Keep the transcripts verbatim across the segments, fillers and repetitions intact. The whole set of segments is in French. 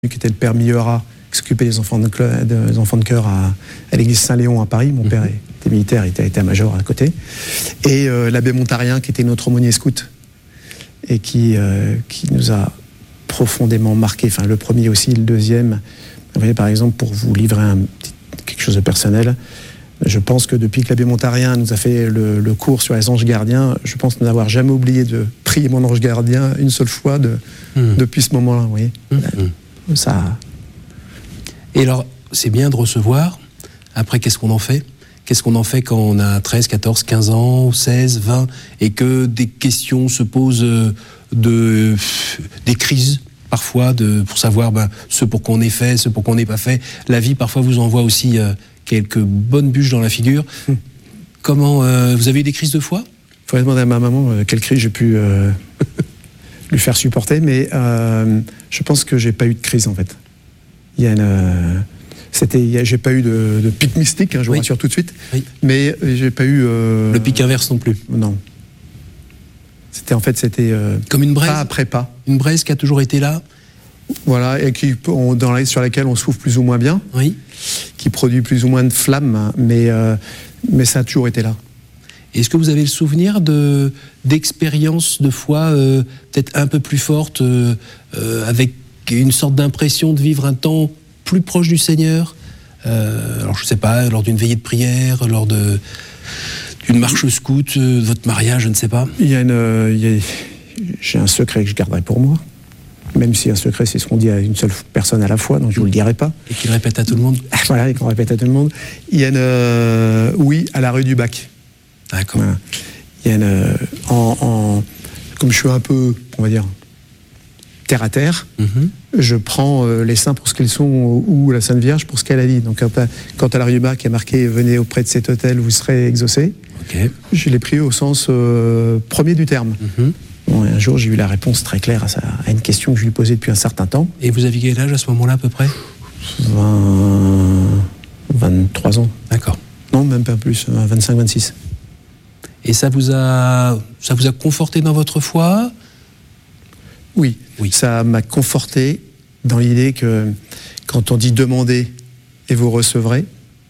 qui était le père Millera, qui s'occupait des enfants de, cl- des enfants de chœur à, à l'église Saint-Léon à Paris. Mon père était militaire, il était état-major à côté. Et euh, l'abbé Montarien, qui était notre aumônier scout, et qui, euh, qui nous a profondément marqué. Enfin, le premier aussi, le deuxième. Vous voyez, par exemple, pour vous livrer un petit, quelque chose de personnel, je pense que depuis que l'abbé Montarien nous a fait le, le cours sur les anges gardiens, je pense n'avoir jamais oublié de prier mon ange gardien une seule fois de, mmh. depuis ce moment-là. Vous voyez, mmh. ça. Et alors, c'est bien de recevoir. Après, qu'est-ce qu'on en fait ? Qu'est-ce qu'on en fait quand on a treize, quatorze, quinze ans, seize, vingt, et que des questions se posent, de, des crises parfois, de, pour savoir ben, ce pour qu'on est fait, ce pour qu'on n'est pas fait. La vie, parfois, vous envoie aussi euh, quelques bonnes bûches dans la figure. Hum. Comment euh, vous avez eu des crises de foi ? Il faudrait demander à ma maman euh, quelle crise j'ai pu euh, lui faire supporter, mais euh, je pense que j'ai pas eu de crise en fait. Il y a une... Euh, C'était, j'ai pas eu de, de pic mystique, hein, je vous oui. rassure tout de suite, oui. mais j'ai pas eu... Euh, le pic inverse non plus. Non. C'était en fait, c'était... Euh, Comme une braise. Pas après pas. Une braise qui a toujours été là. Voilà, et qui, on, dans la, sur laquelle on souffle plus ou moins bien, oui. qui produit plus ou moins de flammes, mais, euh, mais ça a toujours été là. Est-ce que vous avez le souvenir de, d'expériences de foi euh, peut-être un peu plus fortes, euh, euh, avec une sorte d'impression de vivre un temps plus proche du Seigneur, euh, alors je ne sais pas, lors d'une veillée de prière, lors de, d'une marche scout, euh, de votre mariage, je ne sais pas. Il y a une, euh, il y a, j'ai un secret que je garderai pour moi, même si un secret c'est ce qu'on dit à une seule personne à la fois, donc je ne vous le dirai pas. Et qu'il répète à tout le monde. Voilà, et qu'on répète à tout le monde. Il y a une, euh, oui, à la rue du Bac. D'accord. Voilà. Il y a une, euh, en, en, comme je suis un peu, on va dire, terre à terre, mm-hmm. je prends euh, les saints pour ce qu'ils sont ou la Sainte Vierge pour ce qu'elle a dit. Donc quand, quand à la rue du Bac il y a marqué « Venez auprès de cet hôtel, vous serez exaucés okay. », je l'ai pris au sens euh, premier du terme. Mm-hmm. Bon, un jour, j'ai eu la réponse très claire à, ça, à une question que je lui posais depuis un certain temps. Et vous aviez quel âge à ce moment-là à peu près ? vingt, vingt-trois ans. D'accord. Non, même pas plus, vingt-cinq, vingt-six. Et ça vous a, ça vous a conforté dans votre foi ? Oui, oui, ça m'a conforté dans l'idée que quand on dit demander et vous recevrez,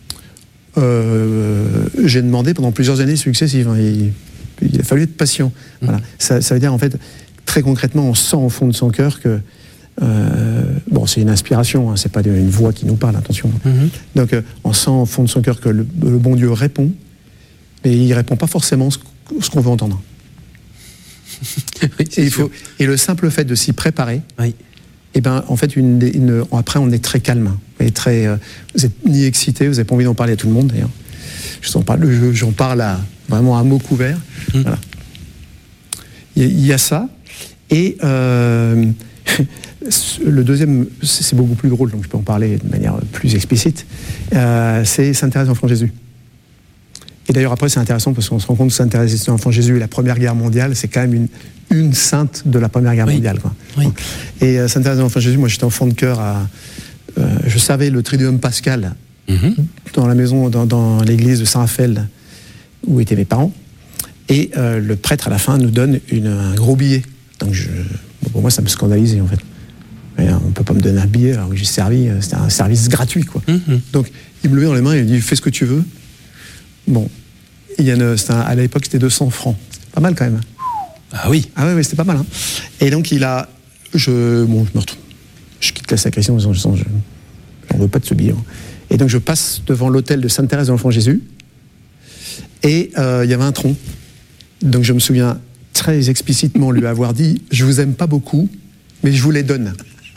euh, j'ai demandé pendant plusieurs années successives. Hein, il, il a fallu être patient. Mmh. Voilà. Ça, ça veut dire en fait, très concrètement, on sent au fond de son cœur que euh, bon, c'est une inspiration, hein, c'est pas une voix qui nous parle, attention. Mmh. Donc, euh, on sent au fond de son cœur que le, le bon Dieu répond, mais il répond pas forcément ce, ce qu'on veut entendre. Oui, et, il faut, et le simple fait de s'y préparer, oui. et ben, en fait, une, une, après, on est très calme. Et très, euh, vous n'êtes ni excité, vous n'avez pas envie d'en parler à tout le monde, d'ailleurs. Je parle, je, j'en parle à, vraiment à mots couverts. Mmh. Voilà. Il, y a, il y a ça. Et euh, le deuxième, c'est beaucoup plus drôle, donc je peux en parler de manière plus explicite, euh, c'est Sainte Thérèse d'Enfant Jésus. Et d'ailleurs, après, c'est intéressant parce qu'on se rend compte que Sainte Thérèse d'Enfant Jésus et la Première Guerre mondiale, c'est quand même une, une sainte de la Première Guerre oui. mondiale. Quoi. Oui. Et euh, Sainte Thérèse d'Enfant Jésus, moi, j'étais enfant de cœur. À, euh, je savais le Triduum Pascal mm-hmm. dans la maison, dans, dans l'église de Saint-Raphaël, où étaient mes parents. Et euh, le prêtre, à la fin, nous donne une, un gros billet. Donc, je, bon, pour moi, ça me scandalisait, en fait. Et, euh, on ne peut pas me donner un billet alors que j'ai servi. Euh, c'était un service gratuit, quoi. Mm-hmm. Donc, il me le met dans les mains et il me dit « Fais ce que tu veux ». Bon, il y a une, un, à l'époque, c'était deux cents francs. C'était pas mal quand même. Ah oui. Ah oui, oui, c'était pas mal. Hein. Et donc, il a... Je, bon, je me retrouve. Je quitte la sacristie en disant, je n'en veux pas de ce billet. Et donc, je passe devant l'hôtel de Sainte Thérèse de l'Enfant Jésus. Et euh, il y avait un tronc. Donc, je me souviens très explicitement lui avoir dit, je vous aime pas beaucoup, mais je vous les donne.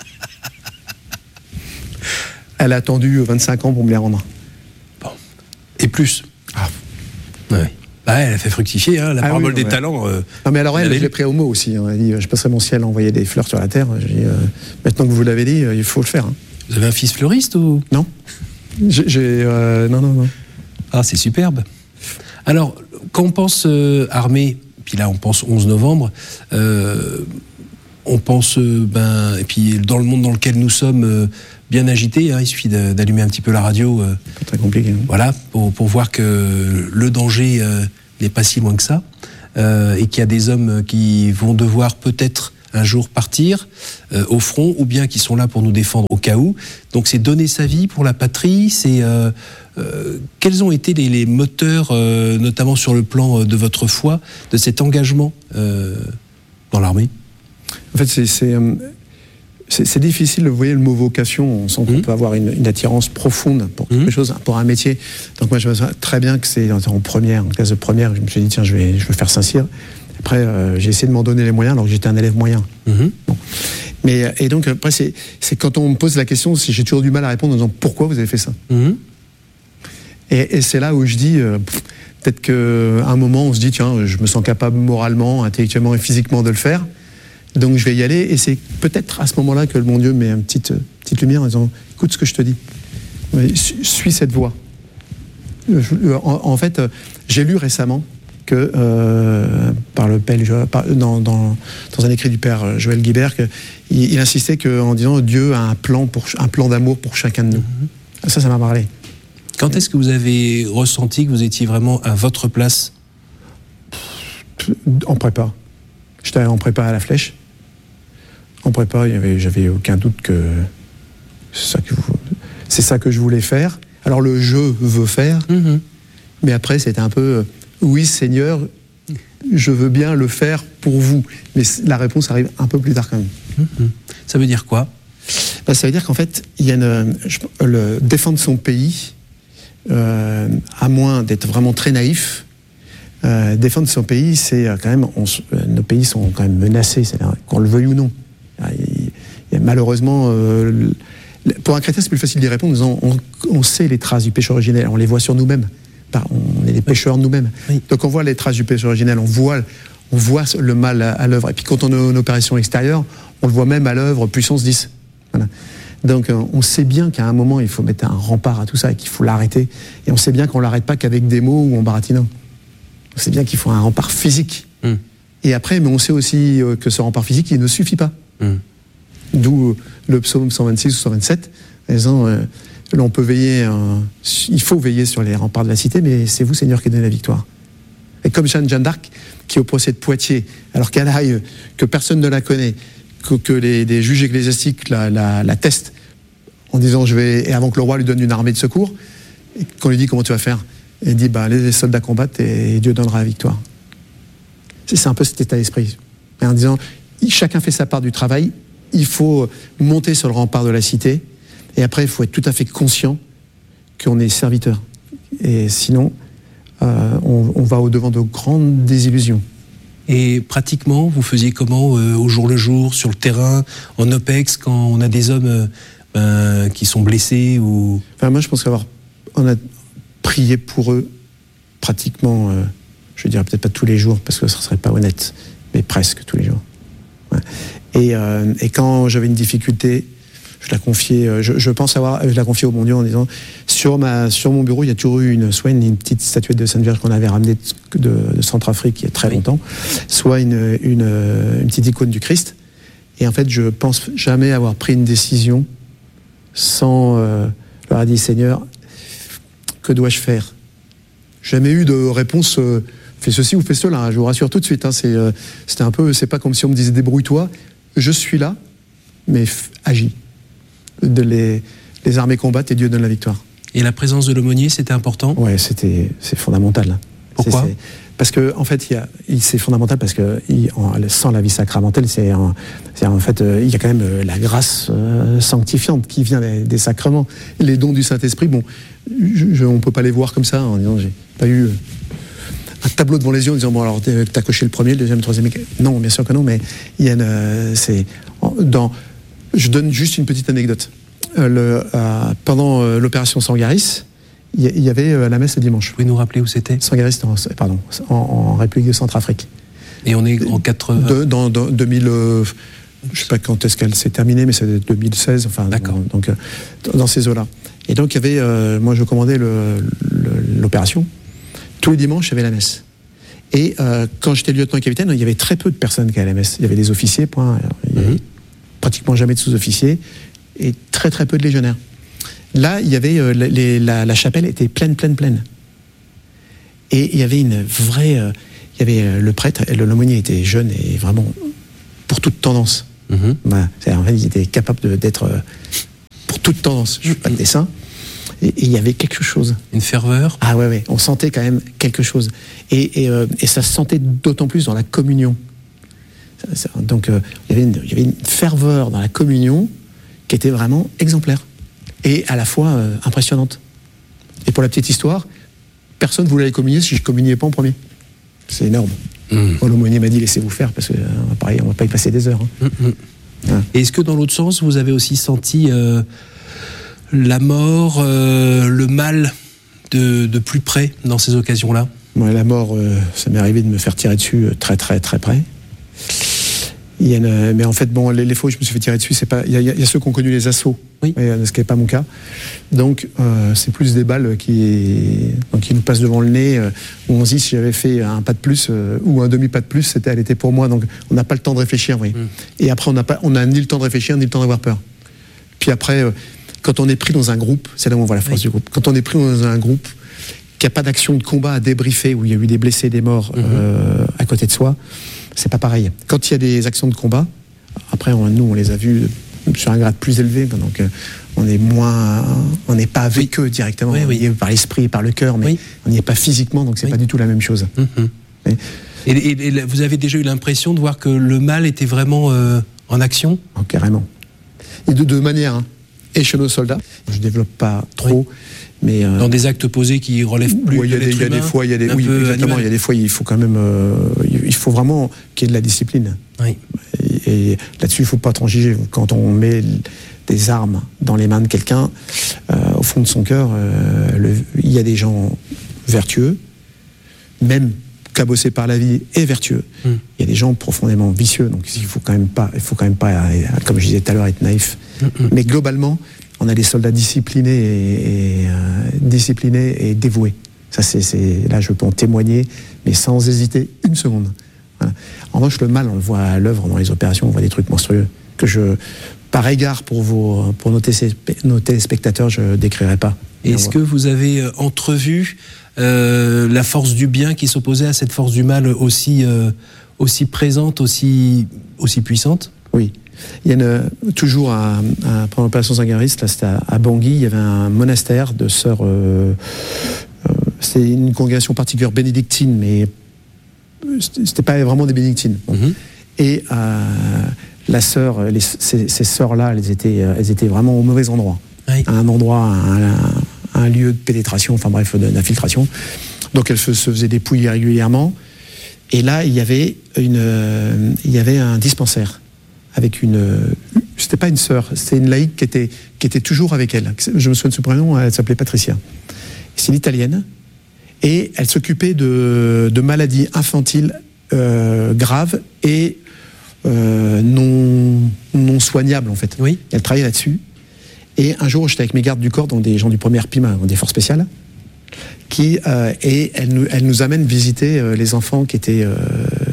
Elle a attendu vingt-cinq ans pour me les rendre. Bon. Et plus. Ah. Ouais. Bah, elle a fait fructifier, hein, la ah parabole oui, des ouais. talents. Euh, non, mais alors elle, elle je l'ai pris au mot aussi. Hein. Elle dit, je passerai mon ciel à envoyer des fleurs sur la terre. J'ai dit, euh, maintenant que vous l'avez dit, euh, il faut le faire. Hein. Vous avez un fils fleuriste ou non j'ai, j'ai, euh, non, non, non. Ah, c'est superbe. Alors, quand on pense euh, armée, puis là on pense onze novembre, euh, on pense, euh, ben, et puis dans le monde dans lequel nous sommes, euh, bien agité, hein, il suffit de, d'allumer un petit peu la radio. Euh, pas très compliqué. Non voilà, pour, pour voir que le danger euh, n'est pas si loin que ça, euh, et qu'il y a des hommes qui vont devoir peut-être un jour partir euh, au front, ou bien qui sont là pour nous défendre au cas où. Donc c'est donner sa vie pour la patrie. C'est euh, euh, quels ont été les, les moteurs, euh, notamment sur le plan de votre foi, de cet engagement euh, dans l'armée? En fait, c'est, c'est, euh, c'est, c'est difficile. Vous voyez le mot vocation, on sent qu'on mmh. peut avoir une, une attirance profonde pour quelque mmh. chose, pour un métier. Donc moi, je me souviens très bien que c'est en première, en classe de première, je me suis dit tiens, je vais, je vais faire Saint-Cyr. Après, euh, j'ai essayé de m'en donner les moyens, alors que j'étais un élève moyen. Mmh. Bon. Mais, et donc, après, c'est, c'est quand on me pose la question, si j'ai toujours du mal à répondre en disant pourquoi vous avez fait ça. Mmh. Et, et c'est là où je dis, euh, pff, peut-être qu'à un moment, on se dit, tiens, je me sens capable moralement, intellectuellement et physiquement de le faire, donc je vais y aller. Et c'est peut-être à ce moment-là que le bon Dieu met une petite, petite lumière en disant, écoute ce que je te dis, suis cette voie. En, en fait, j'ai lu récemment que euh, par le Belge, par, dans, dans, dans un écrit du père Joël Guibert, que, il, il insistait que, en disant Dieu a un plan, pour, un plan d'amour pour chacun de nous. Mm-hmm. Ça, ça m'a parlé. Quand est-ce que vous avez ressenti que vous étiez vraiment à votre place? En prépa. J'étais en prépa à la Flèche. En prépa, il y avait, j'avais aucun doute que c'est ça que, vous, c'est ça que je voulais faire. Alors le je veux faire, mm-hmm. mais après c'était un peu... Oui, Seigneur, je veux bien le faire pour vous. Mais la réponse arrive un peu plus tard quand même. Mmh. Ça veut dire quoi? Ben, ça veut dire qu'en fait, il y a une, le, défendre son pays, euh, à moins d'être vraiment très naïf, euh, défendre son pays, c'est quand même... On, nos pays sont quand même menacés, c'est-à-dire qu'on le veuille ou non. Il y a malheureusement... Euh, pour un chrétien, c'est plus facile d'y répondre en disant on, on sait les traces du péché originel, on les voit sur nous-mêmes. On est des pécheurs nous-mêmes. Oui. Donc on voit les traces du péché originel, on voit, on voit le mal à, à l'œuvre. Et puis quand on est en opération extérieure, on le voit même à l'œuvre puissance dix. Voilà. Donc on sait bien qu'à un moment, il faut mettre un rempart à tout ça et qu'il faut l'arrêter. Et on sait bien qu'on ne l'arrête pas qu'avec des mots ou en baratinant. On sait bien qu'il faut un rempart physique. Mm. Et après, mais on sait aussi que ce rempart physique, il ne suffit pas. Mm. D'où le psaume cent vingt-six ou cent vingt-sept, en disant... Euh, Là, on peut veiller, euh, il faut veiller sur les remparts de la cité, mais c'est vous, Seigneur, qui donnez la victoire. Et comme Jeanne, Jeanne d'Arc, qui est au procès de Poitiers, alors qu'elle arrive, que personne ne la connaît, que, que les, les juges ecclésiastiques la, la, la testent en disant je vais, et avant que le roi lui donne une armée de secours, et qu'on lui dit comment tu vas faire, et il dit bah, les soldats combattent et Dieu donnera la victoire. C'est, c'est un peu cet état d'esprit. Et en disant chacun fait sa part du travail, il faut monter sur le rempart de la cité. Et après, il faut être tout à fait conscient qu'on est serviteur. Et sinon, euh, on, on va au-devant de grandes désillusions. Et pratiquement, vous faisiez comment euh, au jour le jour, sur le terrain, en OPEX, quand on a des hommes euh, ben, qui sont blessés ou... Enfin, moi, je pense qu'avoir on a prié pour eux pratiquement, euh, je dirais peut-être pas tous les jours, parce que ce ne serait pas honnête, mais presque tous les jours. Ouais. Et, euh, et quand j'avais une difficulté... Je la confiais, je, je pense avoir, je la confiais au bon Dieu en disant sur ma, sur mon bureau, il y a toujours eu une, soit une, une petite statuette de Sainte Vierge qu'on avait ramenée de, de, de Centrafrique il y a très oui. longtemps, soit une, une, une petite icône du Christ. Et en fait, je pense jamais avoir pris une décision sans euh, leur dire Seigneur, que dois-je faire? Jamais eu de réponse. Euh, fais ceci ou fais cela. Hein, je vous rassure tout de suite. Hein, c'est, euh, c'était un peu, c'est pas comme si on me disait débrouille-toi. Je suis là, mais f- agis. De les, les armées combattent et Dieu donne la victoire. Et la présence de l'aumônier, c'était important? Ouais, c'était, c'est fondamental. Pourquoi? c'est, c'est, Parce que en fait, il y a, il, c'est fondamental parce que il, en, sans la vie sacramentelle, c'est, en, c'est en fait, euh, il y a quand même euh, la grâce euh, sanctifiante qui vient des, des sacrements, les dons du Saint-Esprit. Bon, je, je, on peut pas les voir comme ça en disant j'ai pas eu euh, un tableau devant les yeux en disant bon alors t'as coché le premier, le deuxième, le troisième. Non, bien sûr que non, mais il y a une, euh, c'est dans. Je donne juste une petite anecdote. Euh, le, euh, pendant euh, l'opération Sangaris, il y, y avait euh, la messe le dimanche. Vous pouvez nous rappeler où c'était? Sangaris, en, pardon, en, en République de Centrafrique. Et on est en quatre-vingts de, dans, dans deux mille, euh, je ne sais pas quand est-ce qu'elle s'est terminée, mais c'est deux mille seize, enfin, d'accord. Donc, euh, dans ces eaux-là. Et donc, il y avait, euh, moi je commandais le, le, l'opération. Tous les dimanches, il y avait la messe. Et euh, quand j'étais lieutenant-capitaine, il y avait très peu de personnes qui allaient à la messe. Il y avait des officiers, point. Il y avait, mm-hmm. pratiquement jamais de sous-officiers et très très peu de légionnaires. Là, il y avait euh, les, la, la chapelle était pleine, pleine, pleine. Et il y avait une vraie, euh, il y avait euh, le prêtre, l'aumônier était jeune et vraiment pour toute tendance. Mmh. Voilà. En fait, il était capable de, d'être euh, pour toute tendance. Je ne fais pas de dessin. Et il y avait quelque chose. Une ferveur. Ah ouais, ouais. On sentait quand même quelque chose. Et, et, euh, et ça se sentait d'autant plus dans la communion. Ça, ça, donc euh, il, y avait une, il y avait une ferveur dans la communion qui était vraiment exemplaire. Et à la fois euh, impressionnante. Et pour la petite histoire, personne ne voulait aller communier si je ne communiais pas en premier. C'est énorme. Mmh. Bon, l'aumônier m'a dit laissez-vous faire parce que euh, pareil, on ne va pas y passer des heures. Hein. Mmh. Ouais. Et est-ce que dans l'autre sens, vous avez aussi senti euh, la mort, euh, le mal de, de plus près dans ces occasions-là? Ouais, la mort, euh, ça m'est arrivé de me faire tirer dessus euh, très très très près. Il y a une, mais en fait, bon, les, les fois où je me suis fait tirer dessus, c'est pas. Il y, a, il y a ceux qui ont connu les assauts, oui. mais, ce qui n'est pas mon cas. Donc, euh, c'est plus des balles qui, donc, qui nous passent devant le nez, euh, où on se dit si j'avais fait un pas de plus euh, ou un demi pas de plus, c'était, elle était pour moi. Donc, on n'a pas le temps de réfléchir, oui. Mm. Et après, on n'a pas, on n'a ni le temps de réfléchir ni le temps d'avoir peur. Puis après, euh, quand on est pris dans un groupe, c'est là où on voit la force oui. du groupe. Quand on est pris dans un groupe, qu'il n'y a pas d'action de combat à débriefer, où il y a eu des blessés, des morts mm-hmm. euh, à côté de soi. C'est pas pareil. Quand il y a des actions de combat, après on, nous on les a vus sur un grade plus élevé, donc on est moins, on n'est pas avec oui. eux directement, oui, oui. on y est par l'esprit et par le cœur, mais oui. on n'y est pas physiquement, donc c'est oui. pas du tout la même chose. Mm-hmm. Mais, et, et, et vous avez déjà eu l'impression de voir que le mal était vraiment euh, en action? Oh, carrément. Et de deux manières. Hein. Et chez nos soldats, je développe pas trop. Oui. Mais euh, dans des actes posés qui relèvent plus ouais, de l'être humain. Il y a des fois, il y a des, oui, exactement. Il y a des fois, il faut quand même, euh, il faut vraiment qu'il y ait de la discipline. Oui. Et, et là-dessus, il faut pas transiger. Quand on met des armes dans les mains de quelqu'un, euh, au fond de son cœur, euh, le, il y a des gens vertueux, même cabossés par la vie et vertueux. Mm. Il y a des gens profondément vicieux. Donc, il faut quand même pas, il faut quand même pas, comme je disais tout à l'heure, être naïf. Mm-mm. Mais globalement, on a des soldats disciplinés et, et, euh, disciplinés et dévoués. Ça, c'est, c'est, là, je peux en témoigner, mais sans hésiter une seconde. Voilà. En revanche, le mal, on le voit à l'œuvre dans les opérations, on voit des trucs monstrueux que je, par égard pour, vos, pour nos, télé, nos téléspectateurs, je ne décrirai pas. Est-ce que vous avez entrevu euh, la force du bien qui s'opposait à cette force du mal aussi, euh, aussi présente, aussi, aussi puissante? Oui. Il y a une, toujours à, à, pendant l'opération Zinguariste, là c'était à, à Bangui, il y avait un monastère de sœurs. Euh, euh, c'était une congrégation particulière bénédictine, mais c'était pas vraiment des bénédictines. Bon. Mm-hmm. Et euh, la sœur, les, ces, ces sœurs-là, elles étaient, elles étaient vraiment au mauvais endroit, oui. à un endroit, un, un, un lieu de pénétration, enfin bref, d'infiltration. Donc elles se, se faisaient dépouiller régulièrement. Et là, il y avait une, euh, il y avait un dispensaire. Avec une, c'était pas une sœur, c'était une laïque qui était, qui était toujours avec elle. Je me souviens de ce prénom, elle s'appelait Patricia. C'est une Italienne, et elle s'occupait de, de maladies infantiles euh, graves et euh, non, non soignables en fait. Oui. Elle travaillait là-dessus. Et un jour, j'étais avec mes gardes du corps, donc des gens du premier P I M A, des forces spéciales, qui euh, et elle nous, elle nous amène visiter euh, les enfants qui étaient euh,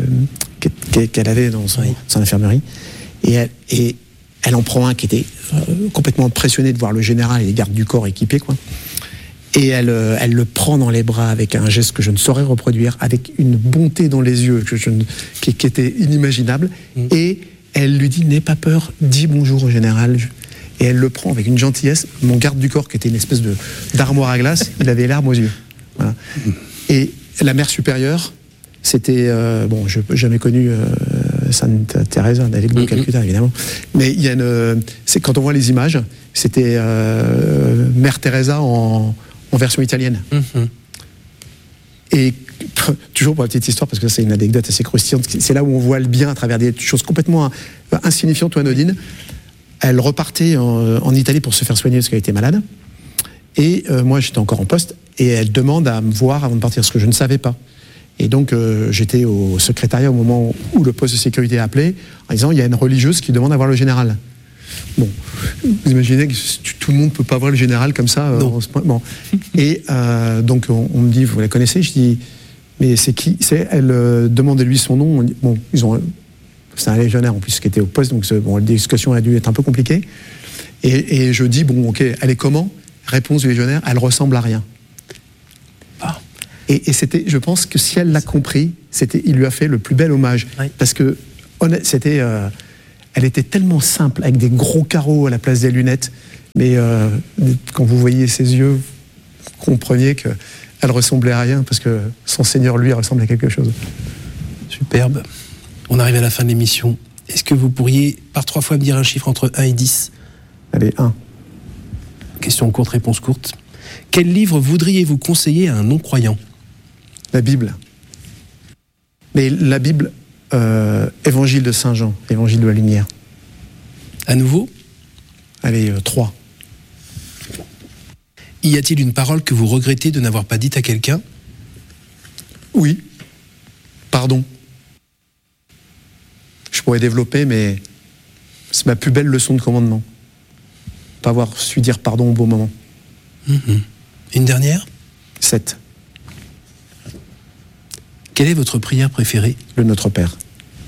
qu'elle avait dans son, oui. son infirmerie. Et elle, et elle en prend un qui était euh, complètement impressionné de voir le général et les gardes du corps équipés, quoi. Et elle, euh, elle le prend dans les bras avec un geste que je ne saurais reproduire, avec une bonté dans les yeux que je ne, qui, qui était inimaginable. Mmh. Et elle lui dit, n'aie pas peur, dis bonjour au général. Et elle le prend avec une gentillesse. Mon garde du corps, qui était une espèce de, d'armoire à glace, il avait les larmes aux yeux. Voilà. Mmh. Et la mère supérieure, c'était, euh, bon, je n'ai jamais connu euh, Sainte Thérèse d'Avec de Calcutta, évidemment, mais il y a une, c'est, quand on voit les images, c'était euh, Mère Teresa en, en version italienne. Mm-hmm. Et toujours pour la petite histoire, parce que c'est une anecdote assez croustillante, c'est là où on voit le bien à travers des choses complètement insignifiantes ou anodines. Elle repartait en, en Italie pour se faire soigner parce qu'elle était malade, et euh, moi j'étais encore en poste, et elle demande à me voir avant de partir, ce que je ne savais pas. Et donc, euh, j'étais au secrétariat au moment où le poste de sécurité a appelé, en disant, il y a une religieuse qui demande à voir le général. Bon, vous imaginez que tout le monde ne peut pas voir le général comme ça. Euh, en ce point. Bon. Et euh, donc, on, on me dit, vous la connaissez? Je dis, mais c'est qui? C'est, elle euh, demandait-lui son nom. Dit, bon, ils ont, c'est un légionnaire en plus qui était au poste, donc bon, la discussion a dû être un peu compliquée. Et, et je dis, bon, ok, elle est comment? Réponse du légionnaire, elle ressemble à rien. Et, et c'était, je pense que si elle l'a compris, c'était, il lui a fait le plus bel hommage. Oui. Parce que honnête, c'était, euh, elle était tellement simple, avec des gros carreaux à la place des lunettes, mais euh, quand vous voyez ses yeux, vous compreniez qu'elle ressemblait à rien, parce que son Seigneur, lui, ressemble à quelque chose. Superbe. On arrive à la fin de l'émission. Est-ce que vous pourriez, par trois fois, me dire un chiffre entre un et dix ? Allez, un. Question courte, réponse courte. Quel livre voudriez-vous conseiller à un non-croyant ? La Bible. Mais la Bible, euh, Évangile de Saint Jean, Évangile de la lumière. À nouveau ? Allez, euh, trois. Y a-t-il une parole que vous regrettez de n'avoir pas dite à quelqu'un ? Oui. Pardon. Je pourrais développer, mais c'est ma plus belle leçon de commandement. Pas avoir su dire pardon au bon moment. Mmh. Une dernière ? Sept. Quelle est votre prière préférée ? Le Notre Père.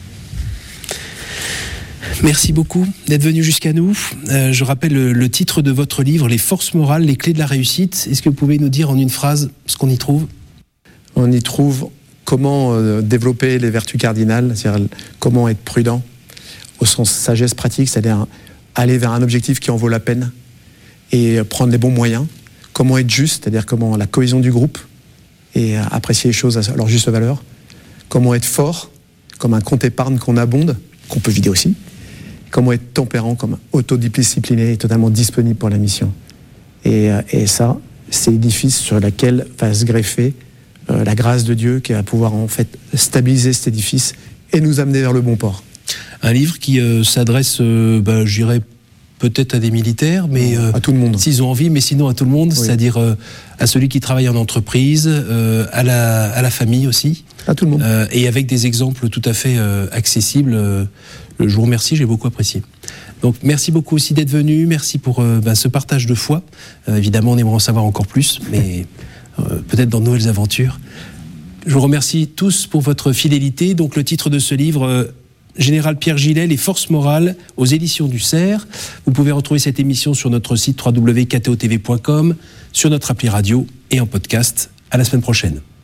Merci beaucoup d'être venu jusqu'à nous. Euh, je rappelle le, le titre de votre livre, Les forces morales, les clés de la réussite. Est-ce que vous pouvez nous dire en une phrase ce qu'on y trouve ? On y trouve comment euh, développer les vertus cardinales, c'est-à-dire comment être prudent, au sens sagesse pratique, c'est-à-dire aller vers un objectif qui en vaut la peine et prendre les bons moyens. Comment être juste, c'est-à-dire comment la cohésion du groupe et apprécier les choses à leur juste valeur. Comment être fort, comme un compte épargne qu'on abonde, qu'on peut vider aussi. Comment être tempérant, comme autodiscipliné et totalement disponible pour la mission. Et, et ça, c'est l'édifice sur lequel va se greffer euh, la grâce de Dieu qui va pouvoir en fait stabiliser cet édifice et nous amener vers le bon port. Un livre qui euh, s'adresse, euh, bah, je dirais, peut-être à des militaires, mais euh, à tout le monde. S'ils ont envie, mais sinon à tout le monde, oui. C'est-à-dire euh, à celui qui travaille en entreprise, euh, à, la, à la famille aussi. À tout le monde. Euh, et avec des exemples tout à fait euh, accessibles. Euh, je vous remercie, j'ai beaucoup apprécié. Donc merci beaucoup aussi d'être venu, merci pour euh, ben, ce partage de foi. Euh, évidemment, on aimerait en savoir encore plus, mais euh, peut-être dans de nouvelles aventures. Je vous remercie tous pour votre fidélité. Donc le titre de ce livre... Euh, Général Pierre Gillet, Les forces morales, aux éditions du Cerf. Vous pouvez retrouver cette émission sur notre site w w w point k t o t v point com, sur notre appli radio et en podcast. À la semaine prochaine.